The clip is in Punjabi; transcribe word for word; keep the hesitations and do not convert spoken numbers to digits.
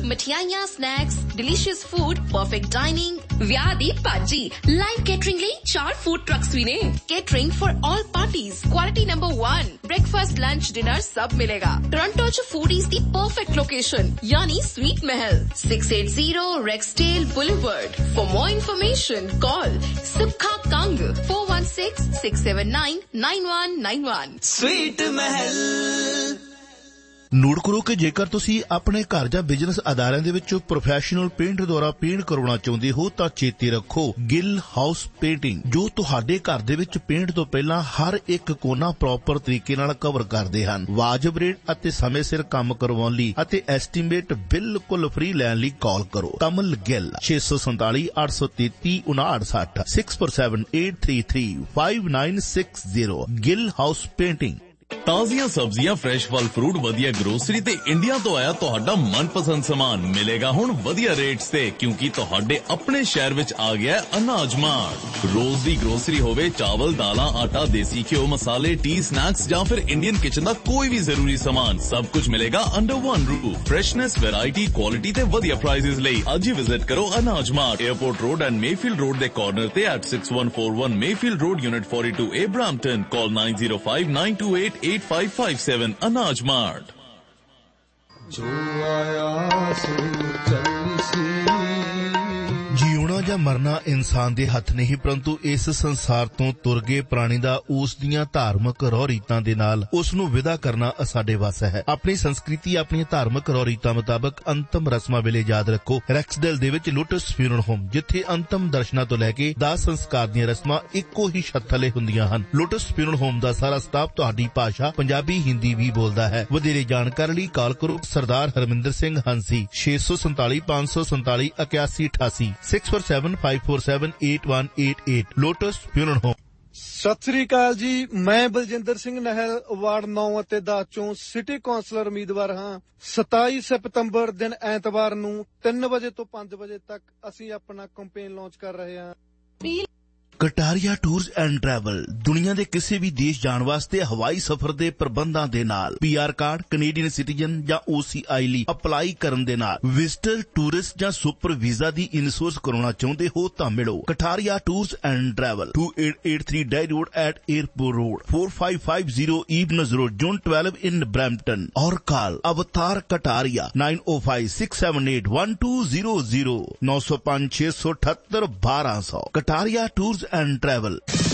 ਮਠਿਆਈਆਂ, snacks, delicious food, perfect dining, ਵਿਆਹ ਦੀ ਭਾਜੀ, live catering ਲਈ ਚਾਰ food trucks ਵੀ ਨੇ। Catering for all parties, quality number one, breakfast, lunch, dinner ਸਭ ਮਿਲੇਗਾ। ਟੋਰਾਂਟੋ ਚ foodies ਦੀ perfect location, ਯਾਨੀ Sweet Mahal, six eighty Rexdale Boulevard. For more information, call Subkha Kang, four one six, six seven nine, nine one nine one. Sweet Mahal। Note ਕਰੋ ਕਿ ਜੇਕਰ ਤੁਸੀਂ ਆਪਣੇ ਘਰ ਜਾਂ ਬਿਜ਼ਨਸ ਅਦਾਰਿਆਂ ਦੇ ਵਿੱਚ ਪ੍ਰੋਫੈਸ਼ਨਲ ਪੇਂਟ ਦੁਆਰਾ ਪੇਂਟ ਕਰਵਾਉਣਾ ਚਾਹੁੰਦੇ ਹੋ ਤਾਂ ਚੇਤੇ ਰੱਖੋ ਗਿੱਲ ਹਾਊਸ ਪੇਂਟਿੰਗ, ਜੋ ਤੁਹਾਡੇ ਘਰ ਦੇ ਵਿੱਚ ਪੇਂਟ ਤੋਂ ਪਹਿਲਾਂ ਹਰ ਇੱਕ ਕੋਨਾ ਪ੍ਰੋਪਰ ਤਰੀਕੇ ਨਾਲ ਕਵਰ ਕਰਦੇ ਹਨ। ਵਾਜਬ ਰੇਟ ਅਤੇ ਸਮੇਂ ਸਿਰ ਕੰਮ ਕਰਵਾਉਣ ਲਈ ਅਤੇ ਐਸਟੀਮੇਟ ਬਿਲਕੁਲ ਫ੍ਰੀ ਲੈਣ ਲਈ ਕਾਲ ਕਰੋ ਕਮਲ ਗਿੱਲ ਛੇ ਸੌ ਸੰਤਾਲੀ ਅੱਠ ਸੌ ਤੇਤੀ ਉਨਾਹਠ ਸੱਠ six four seven eight three three five nine six zero. Gill house painting. ਤਾਜ਼ੀਆਂ ਸਬਜ਼ੀਆਂ, ਫਰੈਸ਼ ਫਲ ਫਰੂਟ, ਵਧੀਆ ਗਰੋਸਰੀ ਤੇ ਇੰਡੀਆ ਤੋਂ ਆਇਆ ਤੁਹਾਡਾ ਮਨਪਸੰਦ ਸਮਾਨ ਮਿਲੇਗਾ ਹੁਣ ਵਧੀਆ ਰੇਟਸ ਤੇ, ਕਿਉਂਕਿ ਤੁਹਾਡੇ ਆਪਣੇ ਸ਼ਹਿਰ ਵਿੱਚ ਆ ਗਿਆ ਅਨਾਜ ਮਾਰਟ। ਰੋਜ਼ ਦੀ ਗਰੋਸਰੀ ਹੋਵੇ, ਚਾਵਲ, ਦਾਲਾਂ, ਆਟਾ, ਦੇਸੀ ਘਿਓ, ਮਸਾਲੇ, ਟੀ, ਸਨੈਕਸ ਜਾਂ ਫਿਰ ਇੰਡੀਅਨ ਕਿਚਨ ਦਾ ਕੋਈ ਵੀ ਜ਼ਰੂਰੀ ਸਮਾਨ, ਸਭ ਕੁਝ ਮਿਲੇਗਾ under one roof. Freshness, variety, quality ਤੇ ਵਧੀਆ ਪ੍ਰਾਈਸਿਸ ਲਈ ਅੱਜ ਹੀ ਵਿਜ਼ਿਟ ਕਰੋ ਅਨਾਜ mart, airport road and Mayfield road ਦੇ ਕਾਰਨਰ ਤੇ at six one four one Mayfield road, unit forty-two A, Brampton. Call nine zero five nine two eight eight five five seven. Anaj Mart. जो आया सो चली ਜਿਉਣਾ ਜਾਂ ਮਰਨਾ ਇਨਸਾਨ ਦੇ ਹੱਥ ਨਹੀਂ, ਪਰੰਤੂ ਇਸ ਸੰਸਾਰ ਤੋਂ ਤੁਰ ਗਏ ਪ੍ਰਾਣੀ ਦਾ ਉਸ ਦੀਆਂ ਧਾਰਮਿਕ ਰਹੁ ਰੀਤਾਂ ਦੇ ਨਾਲ ਉਸ ਨੂੰ ਵਿਦਾ ਕਰਨਾ ਸਾਡੇ ਵੱਸ ਹੈ। ਆਪਣੀ ਸੰਸਕ੍ਰਿਤੀ, ਆਪਣੀਆਂ ਧਾਰਮਿਕ ਰਹੁ ਰੀਤਾਂ ਮੁਤਾਬਕ ਅੰਤਮ ਰਸਮਾਂ ਵੇਲੇ ਯਾਦ ਰੱਖੋ ਰੈਕਸਡੇਲ ਦੇ ਵਿੱਚ ਲੋਟਸ ਫਿਊਨਰਲ ਹੋਮ, ਜਿੱਥੇ ਅੰਤਮ ਦਰਸ਼ਨਾਂ ਤੋਂ ਲੈ ਕੇ ਦਾਹ ਸੰਸਕਾਰ ਦੀਆਂ ਰਸਮਾਂ ਇੱਕੋ ਹੀ ਛੱਤ ਥੱਲੇ ਹੁੰਦੀਆਂ ਹਨ। ਲੋਟਸ ਫਿਊਨਰਲ ਹੋਮ ਦਾ ਸਾਰਾ ਸਟਾਫ ਤੁਹਾਡੀ ਭਾਸ਼ਾ ਪੰਜਾਬੀ, ਹਿੰਦੀ ਵੀ ਬੋਲਦਾ ਹੈ। ਵਧੇਰੇ ਜਾਣਕਾਰੀ ਲਈ ਕਾਲ ਕਰੋ ਸਰਦਾਰ ਹਰਮਿੰਦਰ ਸਿੰਘ ਹੰਸੀ ਛੇ ਸੌ ਸੰਤਾਲੀ ਪੰਜ ਸੌ ਸੰਤਾਲੀ ਇਕਿਆਸੀ ਅਠਾਸੀ six four seven five four seven eight one eight eight। Lotus funeral home. Sat Sri ਅਕਾਲ ਜੀ, ਮੈਂ ਬਲਜਿੰਦਰ ਸਿੰਘ ਨਹਿਲ ਵਾਰਡ ਨੌ ਅਤੇ ਦਸ ਚੋਂ ਸਿਟੀ ਕੌਂਸਲਰ ਉਮੀਦਵਾਰ ਹਾਂ। ਸਤਾਈ ਸਤੰਬਰ ਦਿਨ ਐਤਵਾਰ ਨੂੰ ਤਿੰਨ ਵਜੇ ਤੋਂ ਪੰਜ ਵਜੇ ਤੱਕ ਅਸੀਂ ਆਪਣਾ ਕੈਂਪੇਨ ਲਾਂਚ ਕਰ ਰਹੇ ਹਾਂ। ਕਟਾਰੀਆ ਟੂਰਸ ਐਂਡ ਟਰੈਵਲ ਦੁਨੀਆ ਦੇ ਕਿਸੇ ਵੀ ਦੇਸ਼ ਜਾਣ ਵਾਸਤੇ ਹਵਾਈ ਸਫ਼ਰ ਦੇ ਪ੍ਰਬੰਧਾਂ ਦੇ ਨਾਲ ਪੀਆਰ ਕਾਰਡ, ਕੈਨੇਡੀਅਨ ਸਿਟੀਜ਼ਨ ਜਾਂ ਓਸੀਆਈ ਲਈ ਅਪਲਾਈ ਕਰਨ ਦੇ ਨਾਲ ਵਿਜ਼ਟਰ, ਟੂਰਿਸਟ ਜਾਂ ਸੁਪਰ ਵੀਜ਼ਾ ਦੀ ਇੰਸ਼ੋਰੈਂਸ ਕਰਾਉਣਾ ਚਾਹੁੰਦੇ ਹੋ ਤਾਂ ਮਿਲੋ Kataria tours and travel two eight eight three Day Road at Airport Road, four five five zero Evenes Road, Zone twelve in Brampton, और call अवतार Kataria nine oh five six seven eight one two zero zero nine oh five छह सौ अठहत्तर बारह सौ। Kataria tours and travel।